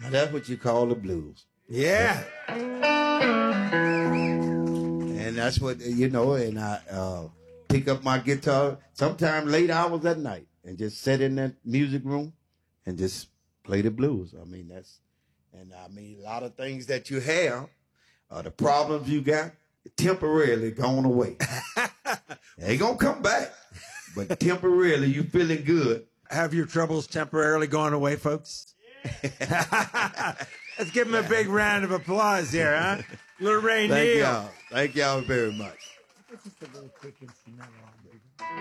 That's what you call the blues. Yeah. And that's what, and I pick up my guitar sometime late hours at night and just sit in that music room and just play the blues. I mean, a lot of things that you have, the problems you got, temporarily going away. They ain't gonna come back, but temporarily you feeling good. Have your troubles temporarily gone away, folks? Let's give him a big round of applause here, huh? Little Ray Neal. Thank y'all very much. It's just a little quick instrumental.